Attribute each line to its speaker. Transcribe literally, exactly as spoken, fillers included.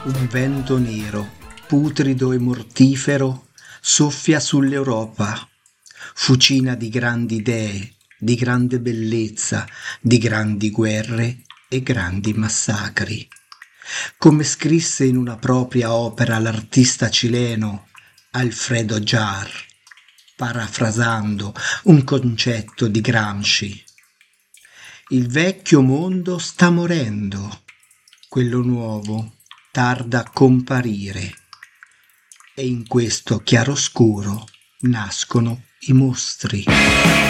Speaker 1: Un vento nero, putrido e mortifero, soffia sull'Europa, fucina di grandi idee, di grande bellezza, di grandi guerre e grandi massacri. Come scrisse in una propria opera l'artista cileno Alfredo Jar, parafrasando un concetto di Gramsci: il vecchio mondo sta morendo, quello nuovo tarda a comparire, e in questo chiaroscuro nascono i mostri.